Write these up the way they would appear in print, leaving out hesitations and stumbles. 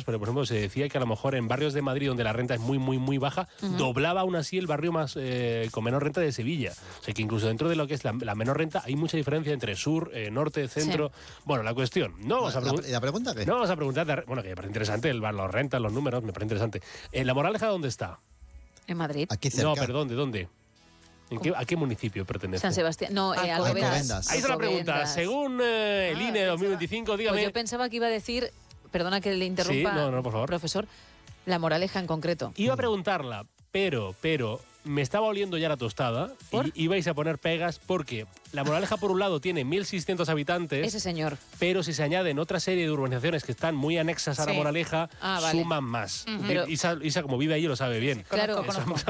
pero por ejemplo se decía que a lo mejor en barrios de Madrid donde la renta es muy, muy, muy baja, doblaba aún así el barrio más con menor renta de Sevilla. O sea que incluso dentro de lo que es la menor renta hay mucha diferencia entre sur, norte, centro. Sí. Bueno, la cuestión, no vamos a preguntar. ¿La pregunta qué? No vamos a preguntar, bueno, que me parece interesante, las rentas, los números, me parece interesante. ¿La Moraleja dónde está? En Madrid. Aquí cerca. No, perdón, ¿de dónde? ¿A qué municipio pertenece? San Sebastián. No, Alcobendas. Ahí está la pregunta. Según el INE 2025, dígame. Pues yo pensaba que iba a decir, perdona que le interrumpa, sí, no, por favor. Profesor, la Moraleja en concreto. Iba a preguntarla, pero me estaba oliendo ya la tostada y ibais a poner pegas porque La Moraleja, por un lado, tiene 1.600 habitantes. Ese señor. Pero si se añaden otra serie de urbanizaciones que están muy anexas a La Moraleja, suman más. Pero Isa, como vive allí, lo sabe bien. Claro,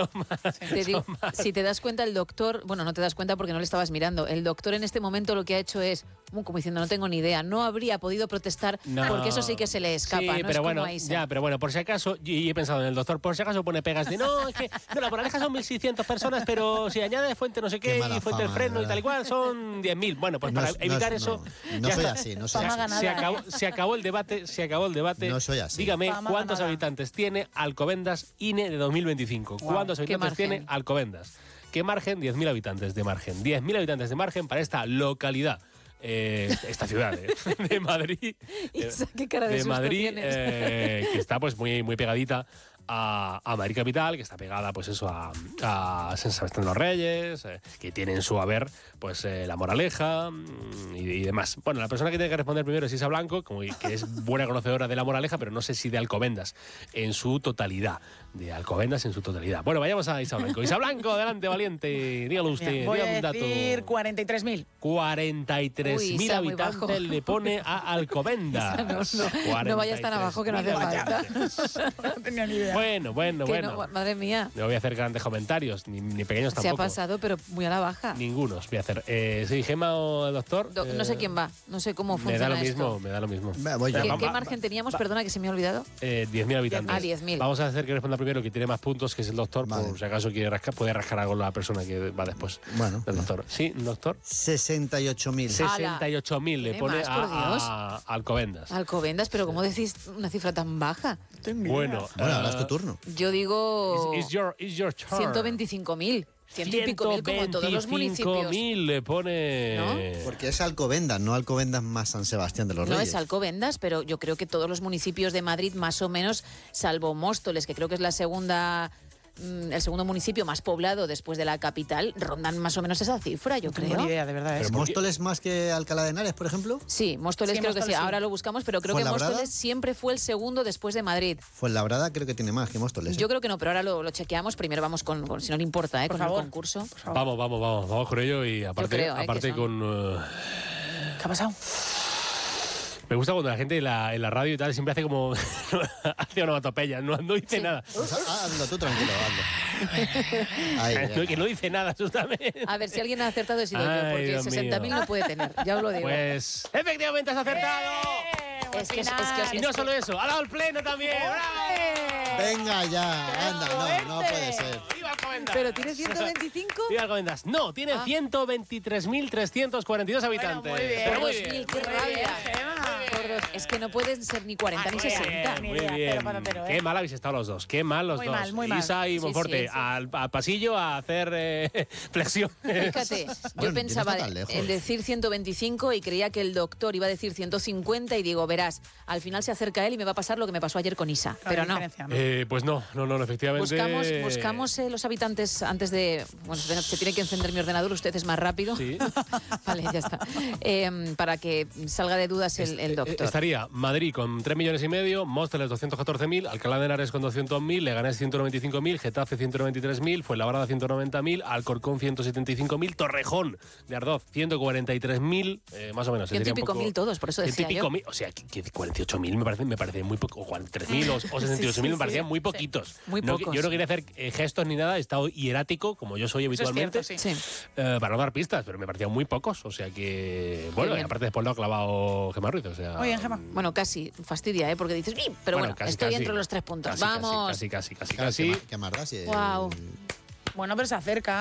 te digo, si te das cuenta, el doctor, bueno, no te das cuenta porque no le estabas mirando, el doctor en este momento lo que ha hecho es, como diciendo, no tengo ni idea, no habría podido protestar porque eso sí que se le escapa, sí, no pero es bueno, como Isa. Ya, pero bueno, por si acaso, y he pensado en el doctor, por si acaso pone pegas de, no, es que La Moraleja son 1.600 personas, pero si añade Fuente no sé qué y Fuente del Freno y tal y cual, son 10.000. Bueno, pues para evitar eso... No soy así, no soy así. Se acabó el debate. No soy así. Dígame, ¿cuántos habitantes tiene Alcobendas INE de 2005? ¿Cuántos habitantes tiene Alcobendas? ¿Qué margen? 10.000 habitantes de margen. 10.000 habitantes de margen para esta localidad. Esta ciudad de Madrid. ¿Qué cara de Madrid, que está pues muy, muy pegadita a Madrid capital, que está pegada pues eso a San Sebastián de los Reyes, que tiene en su haber pues La Moraleja y demás. Bueno, la persona que tiene que responder primero es Isa Blanco, que es buena conocedora de La Moraleja, pero no sé si de Alcobendas en su totalidad. De Alcobendas en su totalidad. Bueno, vayamos a Isa Blanco. Isa Blanco, adelante, valiente. Dígalo usted. Voy a decir 43.000. 43.000 habitantes le pone a Alcobendas. No vayas tan abajo que no hace falta. No tenía ni idea. Bueno. No, madre mía. No voy a hacer grandes comentarios, ni pequeños tampoco. Se ha pasado, pero muy a la baja. Ningunos voy a hacer. ¿Sí, Gema o el doctor? No sé quién va, no sé cómo funciona Me da lo mismo. ¿Qué margen teníamos? Perdona que se me ha olvidado. 10.000 habitantes. 10.000. Vamos a hacer que responda primero, que tiene más puntos, que es el doctor, por si acaso puede rascar algo la persona que va después. Bueno. El doctor. ¿Sí, doctor? 68.000. 68.000 le pone a Alcobendas. Alcobendas, pero ¿cómo decís una cifra tan baja? Bueno, ahora es tu turno. Yo digo... It's your turn. 125.000. Ciento y pico mil, como todos los municipios. 125.000 le pone... ¿No? Porque es Alcobendas, no Alcobendas más San Sebastián de los Reyes. No es Alcobendas, pero yo creo que todos los municipios de Madrid, más o menos, salvo Móstoles, que creo que es el segundo municipio más poblado después de la capital, rondan más o menos esa cifra, yo creo. No tengo ni idea, de verdad. ¿Pero Móstoles más que Alcalá de Henares, por ejemplo? Sí, Móstoles creo que sí. Ahora lo buscamos, pero creo que Móstoles siempre fue el segundo después de Madrid. Fuenlabrada creo que tiene más que Móstoles. Yo creo que no, pero ahora lo chequeamos. Primero vamos con si no le importa, con el concurso. Vamos con ello y aparte con... ¿Qué ha pasado? Me gusta cuando la gente en la radio y tal siempre hace como... hace onomatopeya, no dice nada. Hazlo tú, tranquilo, hazlo. Que no dice nada, justamente. A ver, si alguien ha acertado he sido yo, porque 60.000 no puede tener, ya os lo digo. Pues, efectivamente has acertado. Es que y no solo eso, ha dado el pleno también. ¡Bravo! Venga ya, anda, no puede ser. ¡Viva Alcobendas! ¿Pero tiene 125? ¡Viva Alcobendas! No, tiene 123.342 habitantes. Bueno, muy bien. Pero muy bien. ¡Qué rabia! Es que no pueden ser ni 40 ni 60. Muy bien. Qué mal habéis estado los dos. Qué mal los dos. Muy mal. Isa y Monforte Sí. al pasillo a hacer flexión. Fíjate, yo pensaba en decir 125 y creía que el doctor iba a decir 150 y digo, verás, al final se acerca él y me va a pasar lo que me pasó ayer con Isa. Pero no. Pues no, efectivamente. Buscamos los habitantes antes de... Bueno, se tiene que encender mi ordenador, usted es más rápido. Sí. Vale, ya está. Para que salga de dudas el doctor. Estaría Madrid con 3,5 millones, Móstoles 214.000, Alcalá de Henares con 200.000, Leganés 195.000, Getafe 193.000, Fuenlabrada 190.000, Alcorcón 175.000, Torrejón de Ardoz 143.000, más o menos. 100 y pico mil todos, por eso decía yo. O sea, que 48.000 me parece muy poco, o 43.000 o 68.000 me parecían muy poquitos. Muy pocos. Yo no quería hacer gestos ni nada, he estado hierático, como yo soy habitualmente, para no dar pistas, pero me parecían muy pocos, o sea que... Bueno, y aparte después lo ha clavado Gemma Ruiz, o sea... Muy bien, Gemma. Bueno, casi, fastidia, porque dices, pero bueno, estoy entre los 3 puntos. Vamos. Casi. ¿Qué más da? Wow. Bueno, pero se acerca.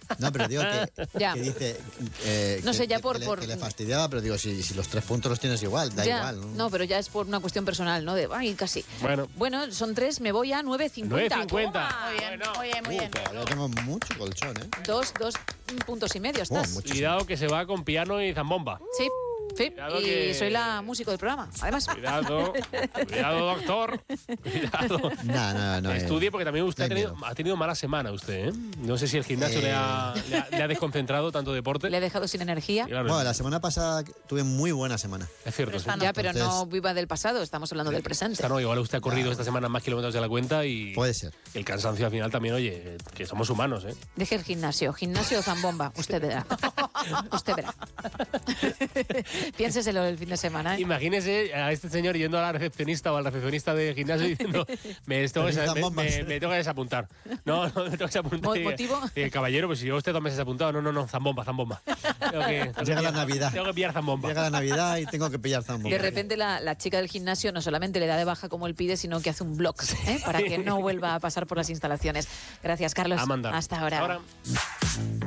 No, pero digo Ya. que dice No sé, ya que le fastidiaba, pero digo, si los 3 puntos los tienes igual, da Ya, igual. no, pero ya es por una cuestión personal, ¿no? De, ay, casi. Bueno, son 3, me voy a 9,50. 9,50. Toma. Muy bien, muy bien, muy bien. Yo tengo mucho colchón, ¿eh? 2 puntos y medio estás. muchísimo. Cuidado que se va con piano y zambomba. Sí. Sí, Cuidado y que- soy la músico del programa, además. Cuidado, doctor. Cuidado. No. Estudie porque también usted no hay ha tenido mala semana, usted, ¿eh? No sé si el gimnasio le ha desconcentrado tanto deporte. Le he dejado sin energía. Y claro, Bueno, la semana pasada tuve muy buena semana. es cierto, sí. Pero Ya, pero no Entonces- viva del pasado, estamos hablando del presente. Esta no, igual usted ha corrido esta semana más kilómetros de la cuenta y Puede ser. el cansancio al final también, oye, que somos humanos, ¿eh? Deje el gimnasio o zambomba, usted verá. Usted verá. Piénseselo el fin de semana, ¿eh? Imagínese a este señor yendo a la recepcionista o al recepcionista de gimnasio diciendo me tengo que desapuntar. No, me tengo que desapuntar. ¿Motivo? Caballero, pues si llevo usted 2 meses apuntado, no, zambomba. Llega la Navidad. Tengo que pillar zambomba. Llega la Navidad y tengo que pillar zambomba. De repente la chica del gimnasio no solamente le da de baja como él pide, sino que hace un blog, ¿eh? Para que no vuelva a pasar por las instalaciones. Gracias, Carlos. A mandar. Hasta ahora.